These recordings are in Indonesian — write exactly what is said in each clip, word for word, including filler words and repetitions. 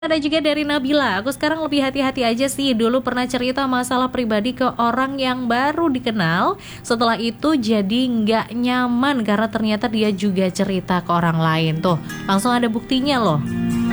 Ada juga dari Nabila, aku sekarang lebih hati-hati aja sih. Dulu pernah cerita masalah pribadi ke orang yang baru dikenal. Setelah itu jadi nggak nyaman karena ternyata dia juga cerita ke orang lain. Tuh, langsung ada buktinya loh.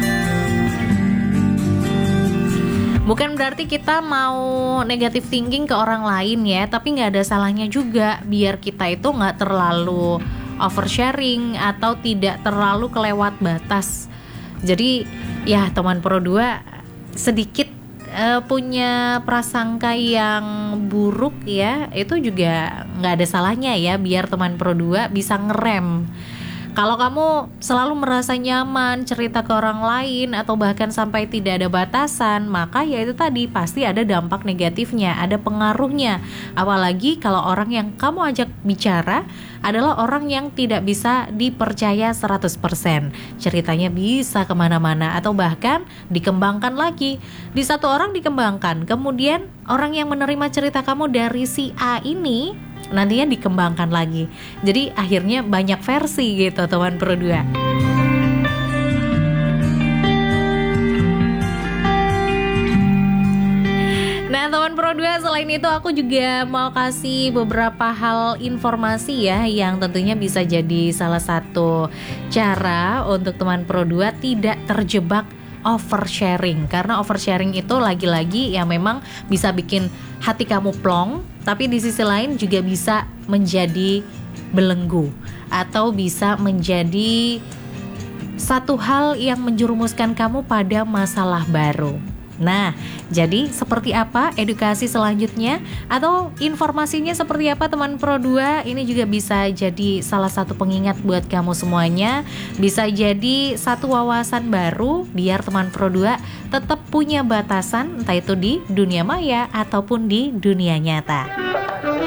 Bukan berarti kita mau negatif thinking ke orang lain ya, tapi nggak ada salahnya juga biar kita itu nggak terlalu oversharing atau tidak terlalu kelewat batas. Jadi ya teman Pro dua sedikit uh, punya prasangka yang buruk ya, itu juga nggak ada salahnya ya biar teman Pro dua bisa ngerem. Kalau kamu selalu merasa nyaman cerita ke orang lain atau bahkan sampai tidak ada batasan, maka ya itu tadi pasti ada dampak negatifnya, ada pengaruhnya. Apalagi kalau orang yang kamu ajak bicara adalah orang yang tidak bisa dipercaya seratus persen. Ceritanya bisa kemana-mana atau bahkan dikembangkan lagi. Di satu orang dikembangkan, kemudian orang yang menerima cerita kamu dari si A ini nantinya dikembangkan lagi. Jadi akhirnya banyak versi gitu teman Pro dua. Nah teman Pro dua, selain itu aku juga mau kasih beberapa hal informasi ya, yang tentunya bisa jadi salah satu cara untuk teman Pro dua tidak terjebak oversharing. Karena oversharing itu lagi-lagi ya memang bisa bikin hati kamu plong, tapi di sisi lain juga bisa menjadi belenggu atau bisa menjadi satu hal yang menjerumuskan kamu pada masalah baru. Nah, jadi seperti apa edukasi selanjutnya atau informasinya seperti apa teman Pro dua? Ini juga bisa jadi salah satu pengingat buat kamu semuanya. Bisa jadi satu wawasan baru biar teman Pro dua tetap punya batasan, entah itu di dunia maya ataupun di dunia nyata.